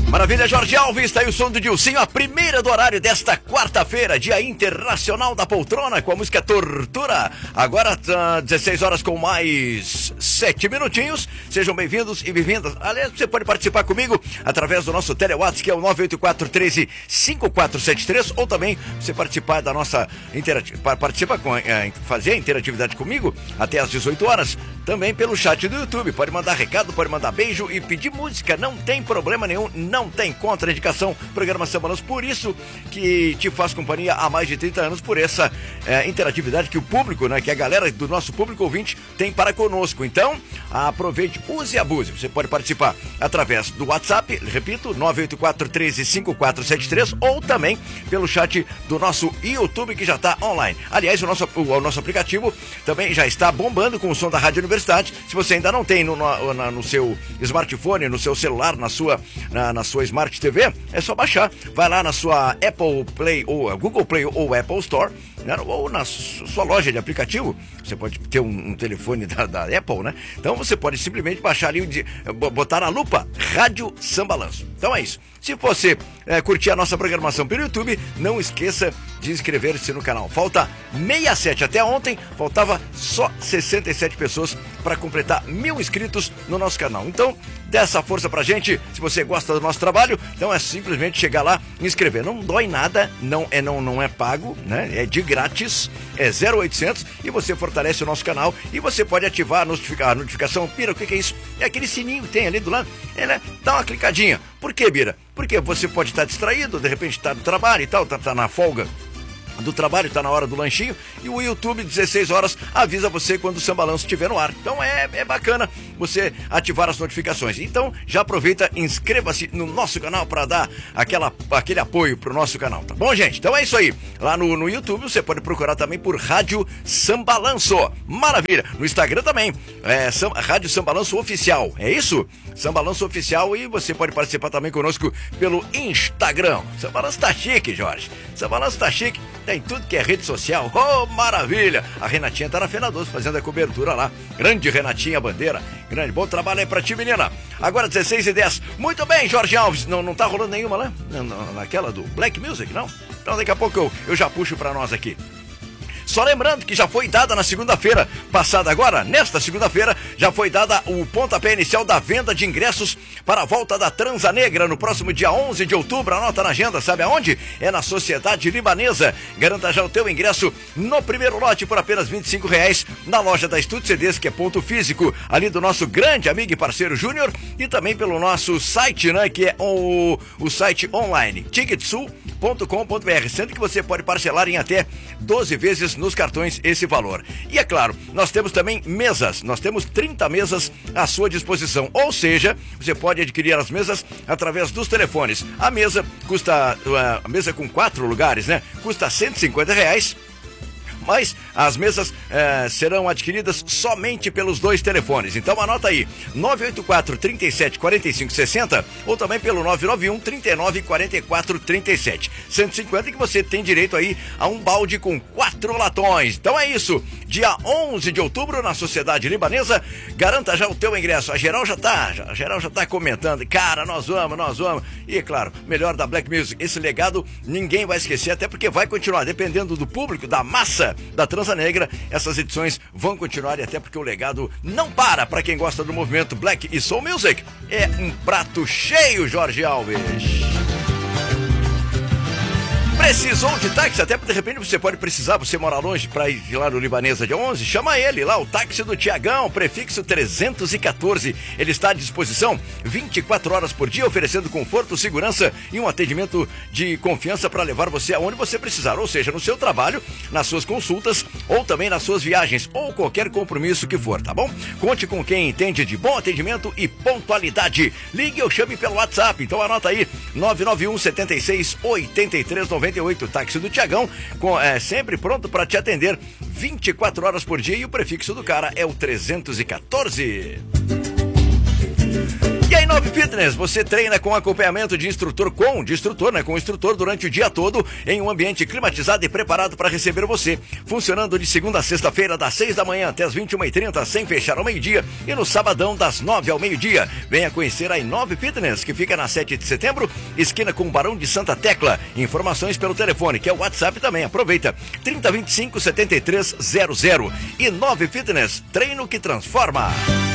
Maravilha, Jorge Alves, tá aí o som do Dilcinho, a primeira do horário desta quarta-feira, Dia Internacional da Poltrona, com a música Tortura. Agora, 16 horas com mais 7 minutinhos. Sejam bem-vindos e bem-vindas. Aliás, você pode participar comigo através do nosso telewatts, que é o 984-13-5473, ou também você participar da nossa fazer a interatividade comigo até às 18 horas, também pelo chat do YouTube. Pode mandar recado, pode mandar beijo e pedir música, não tem problema nenhum, não tem contraindicação. Programa Samba Balanço, por isso que te faz companhia há mais de 30 anos, por essa interatividade que o público, né, que a galera do nosso público ouvinte tem para conosco. Então, aproveite, use e abuse. Você pode participar através do WhatsApp, repito, 984-13-5473, ou também pelo chat do nosso YouTube, que já está online. Aliás, o nosso aplicativo também já está bombando com o som da Rádio Universidade. Se você ainda não tem no seu smartphone, no seu celular, na sua Smart TV, é só baixar. Vai lá na sua Apple Play ou Google Play ou Apple Store, né, ou na sua loja de aplicativo. Você pode ter um telefone da Apple, né? Então você pode simplesmente baixar ali, botar na lupa Rádio Samba Balanço. Então é isso. Se você curtir a nossa programação pelo YouTube, não esqueça de inscrever-se no canal. Falta 67, até ontem faltava só 67 pessoas para completar 1000 inscritos no nosso canal. Então, dê essa força pra gente. Se você gosta do nosso trabalho, então é simplesmente chegar lá e inscrever. Não dói nada, não é pago, né? É de grátis, é 0800 e você fortalece o nosso canal e você pode ativar a notificação. Bira, o que é isso? É aquele sininho que tem ali do lado, né? Dá uma clicadinha. Por quê, Bira? Porque você pode estar distraído, de repente está no trabalho e tal, tá na folga do trabalho, está na hora do lanchinho, e o YouTube 16 horas avisa você quando o Samba Balanço estiver no ar. Então é bacana você ativar as notificações. Então já aproveita, inscreva-se no nosso canal para dar aquele apoio pro nosso canal, tá bom, gente? Então é isso aí. Lá no YouTube você pode procurar também por Rádio Samba Balanço. Maravilha! No Instagram também, Rádio Samba Balanço Oficial. É isso? Samba Balanço Oficial, e você pode participar também conosco pelo Instagram. Samba Balanço tá chique, Jorge. Samba Balanço tá chique. Tem tudo que é rede social. Oh, maravilha! A Renatinha tá na Fena Doce fazendo a cobertura lá. Grande Renatinha Bandeira. Grande, bom trabalho aí pra ti, menina. Agora 16h10. Muito bem, Jorge Alves. Não tá rolando nenhuma lá? Naquela do Black Music, não? Então daqui a pouco eu já puxo pra nós aqui. Só lembrando que já foi dada na segunda-feira passada agora, nesta segunda-feira, já foi dada o pontapé inicial da venda de ingressos para a volta da Transa Negra no próximo dia 11 de outubro. Anota na agenda, sabe aonde? É na Sociedade Libanesa. Garanta já o teu ingresso no primeiro lote por apenas R$25 na loja da Estúdio CDs, que é ponto físico, ali do nosso grande amigo e parceiro Júnior, e também pelo nosso site, né, que é o site online, ticketsul.com.br, sendo que você pode parcelar em até 12 vezes nos cartões esse valor. E é claro, nós temos também mesas, nós temos 30 mesas à sua disposição, ou seja, você pode adquirir as mesas através dos telefones. A mesa com 4 lugares, né, custa R$150, mas as mesas serão adquiridas somente pelos 2 telefones. Então anota aí, 984-37-45-60 ou também pelo 991-39-44-37. 150 que você tem direito aí a um balde com 4 latões. Então é isso, dia 11 de outubro na Sociedade Libanesa. Garanta já o teu ingresso. A geral já tá comentando. Cara, nós vamos. E é claro, melhor da Black Music. Esse legado ninguém vai esquecer, até porque vai continuar, dependendo do público, da massa da Transa Negra, essas edições vão continuar, e até porque o legado não para quem gosta do movimento Black e Soul Music. É um prato cheio, Jorge Alves. Precisou de táxi? Até de repente você pode precisar, você mora longe para ir lá no Libanesa dia 11, chama ele lá, o táxi do Tiagão, prefixo 314. Ele está à disposição 24 horas por dia, oferecendo conforto, segurança e um atendimento de confiança para levar você aonde você precisar, ou seja, no seu trabalho, nas suas consultas ou também nas suas viagens ou qualquer compromisso que for, tá bom? Conte com quem entende de bom atendimento e pontualidade. Ligue ou chame pelo WhatsApp, então anota aí, 991 76 83 98. Táxi do Tiagão, sempre pronto para te atender 24 horas por dia, e o prefixo do cara é o 314. E aí Inove Fitness, você treina com acompanhamento de instrutor, com instrutor durante o dia todo em um ambiente climatizado e preparado para receber você. Funcionando de segunda a sexta-feira, das 6 da manhã até as 21h30, sem fechar ao meio-dia, e no sabadão, das 9 ao meio-dia. Venha conhecer a Inove Fitness, que fica na 7 de setembro, esquina com o Barão de Santa Tecla. Informações pelo telefone, que é o WhatsApp também. Aproveita, 3025-7300. Inove Fitness, treino que transforma.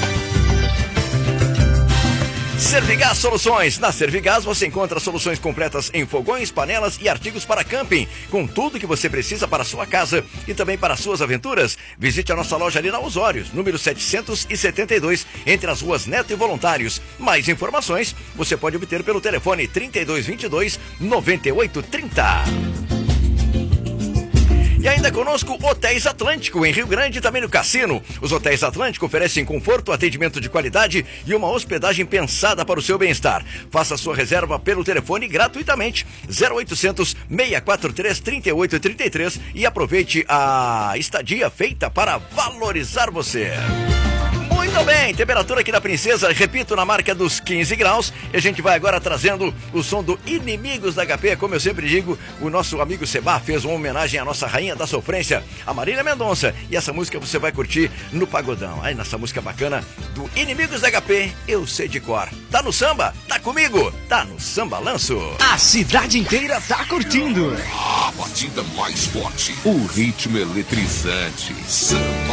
Servigás Soluções. Na Servigás você encontra soluções completas em fogões, panelas e artigos para camping, com tudo que você precisa para a sua casa e também para as suas aventuras. Visite a nossa loja ali na Osórios, número 772, entre as ruas Neto e Voluntários. Mais informações você pode obter pelo telefone 3222-9830. E ainda conosco, Hotéis Atlântico, em Rio Grande e também no Cassino. Os Hotéis Atlântico oferecem conforto, atendimento de qualidade e uma hospedagem pensada para o seu bem-estar. Faça sua reserva pelo telefone gratuitamente, 0800 643 3833, e aproveite a estadia feita para valorizar você. Muito bem, temperatura aqui na Princesa, repito, na marca dos 15 graus. E a gente vai agora trazendo o som do Inimigos da HP. Como eu sempre digo, o nosso amigo Seba fez uma homenagem à nossa rainha da sofrência, a Marília Mendonça. E essa música você vai curtir no Pagodão. Aí nessa música bacana do Inimigos da HP, eu sei de cor. Tá no samba? Tá comigo? Tá no Samba Lanço. A cidade inteira tá curtindo. A batida mais forte, o ritmo eletrizante, Samba